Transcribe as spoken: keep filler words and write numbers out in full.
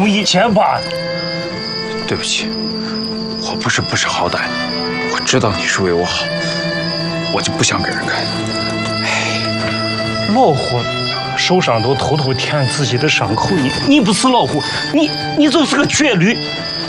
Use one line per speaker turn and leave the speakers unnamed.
无意间罢了。
对不起，我不是不识好歹，我知道你是为我好，我就不想给人看。
哎，老虎受伤都偷偷舔自己的伤口，你你不是老虎，你你就是个倔驴。